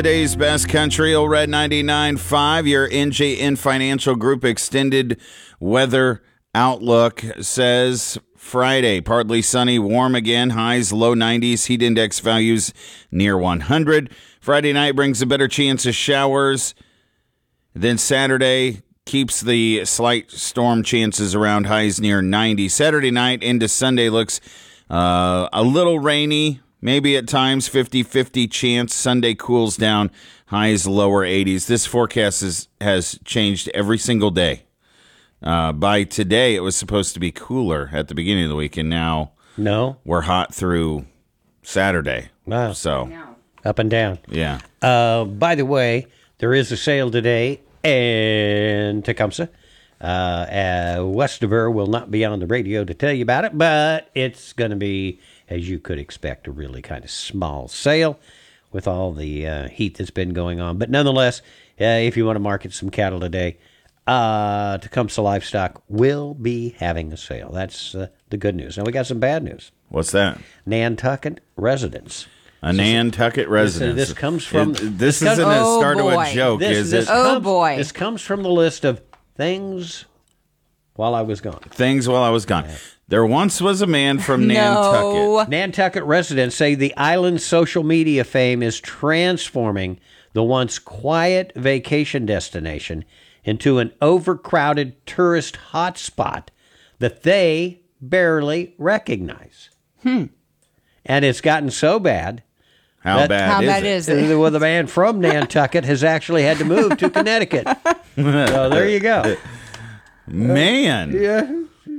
Today's best country, Old Red 99.5, your NJN Financial Group extended weather outlook says Friday, partly sunny, warm again, highs low 90s, heat index values near 100. Friday night brings a better chance of showers. Then Saturday keeps the slight storm chances around, highs near 90. Saturday night into Sunday looks a little rainy. Maybe at times 50-50 chance. Sunday cools down, highs lower 80s. This forecast has changed every single day. By today, it was supposed to be cooler at the beginning of the week, and now we're hot through Saturday. Wow. So up and down. Yeah. By the way, there is a sale today in Tecumseh. Westiver will not be on the radio to tell you about it, but it's going to be, as you could expect, a really kind of small sale with all the heat that's been going on. But nonetheless, if you want to market some cattle today, Tecumseh Livestock will be having a sale. That's the good news. Now, we got some bad news. What's that? Nantucket residents. A Nantucket residence. This comes from... This isn't a start of a joke, is it? Boy. This comes from the list of things while I was gone. Things while I was gone. There once was a man from Nantucket. Nantucket residents say the island's social media fame is transforming the once quiet vacation destination into an overcrowded tourist hotspot that they barely recognize. And it's gotten so bad. How bad is it? Well, the man from Nantucket has actually had to move to Connecticut. So there you go. Man. Yeah.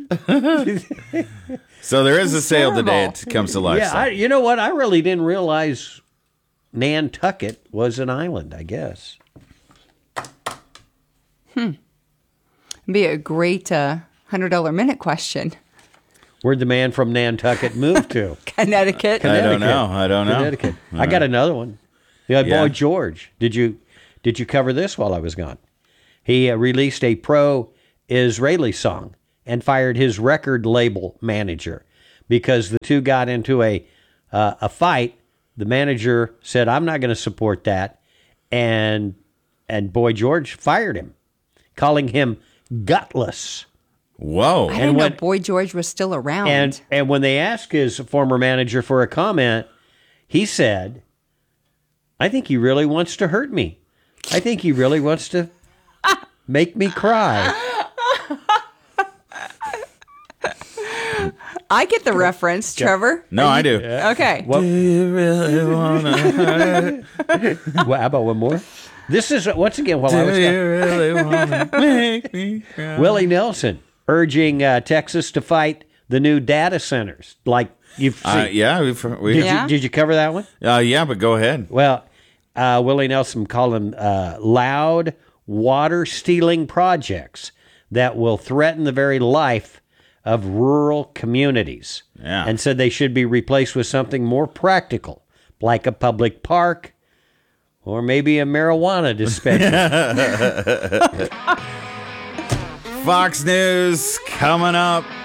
So there is a sale today at Tecumseh Livestock. Yeah, you know what? I really didn't realize Nantucket was an island, I guess. Be a great $100 minute question. Where'd the man from Nantucket move to? Connecticut. I don't know. Connecticut. I got another one. The boy George. Did you cover this while I was gone? He released a pro-Israeli song and fired his record label manager because the two got into a fight. The manager said, "I'm not going to support that," and boy George fired him, calling him gutless. Whoa. I didn't know Boy George was still around. And when they asked his former manager for a comment, he said, "I think he really wants to hurt me. I think he really wants to make me cry." I get the reference, Trevor. No, I do. Okay. What? Do you really want to Well, how about one more? This is, once again, while I was Do you gone, really want to make me cry? Willie Nelson urging Texas to fight the new data centers. Like you've seen. Did you cover that one? Yeah, but go ahead. Well, Willie Nelson called them loud water stealing projects that will threaten the very life of rural communities. Yeah. And said they should be replaced with something more practical, like a public park or maybe a marijuana dispensary. Fox News coming up.